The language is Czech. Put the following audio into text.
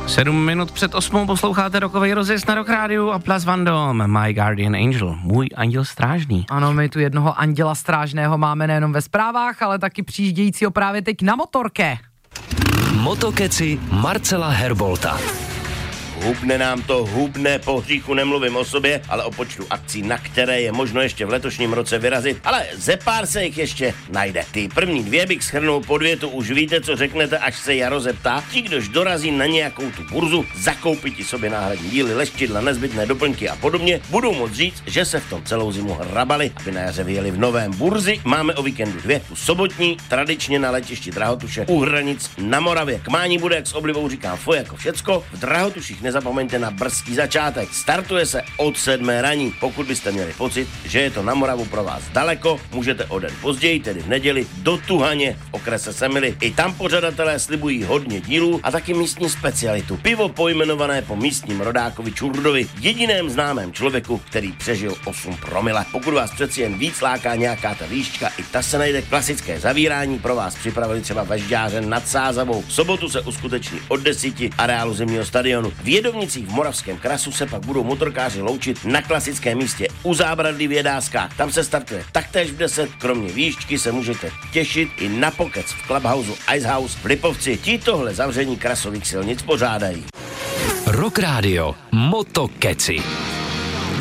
7 minut před 8 posloucháte rokovej rozjezd na Rock Rádiu a Plus Van Dom, My Guardian Angel, můj anděl strážný. Ano, my tu jednoho anděla strážného máme nejenom ve zprávách, ale taky přijíždějícího právě teď na motorke. Motokeci Marcela Herbolta. Hubne nám to, hubne, po hříchu nemluvím o sobě, ale o počtu akcí, na které je možno ještě v letošním roce vyrazit, ale ze pár se jich ještě najde. Ty první dvě bych shrnul pod větu, už víte, co řeknete, až se jaro zeptá. Ti, kdož dorazí na nějakou tu burzu, zakoupí ti sobě náhradní díly, leštidla, nezbytné doplňky a podobně, budou moct říct, že se v tom celou zimu hrabali, aby na jaře vyjeli v novém. Burzy máme o víkendu dvě, tu sobotní, tradičně na letišti Drahotuše u hranic na Moravě. K mání bude, jak s oblibou říkám, foj jako všecko, v Drahotuších nezapomeňte na brzký začátek. Startuje se od 7 raní. Pokud byste měli pocit, že je to na Moravu pro vás daleko, můžete o den později, tedy v neděli, do Tuhaně v okrese Semily. I tam pořadatelé slibují hodně dílů a taky místní specialitu. Pivo pojmenované po místním rodákovi Čurdovi, jediném známém člověku, který přežil 8 promile. Pokud vás přeci jen víc láká nějaká ta výšťka, i ta se najde. Klasické zavírání pro vás připravili třeba Vežďáře nad Sázavou. V sobotu se uskuteční od 10 areálu zimního stadionu. V Jedovnicích v Moravském Krasu se pak budou motorkáři loučit na klasickém místě u Zábradlí v Jedáskách. Tam se startuje taktéž v 10, kromě výšťky se můžete těšit i na pokec v Clubhouse Icehouse v Lipovci. Ti tohle zavření krasových silnic pořádají. Rock Radio Motokeci.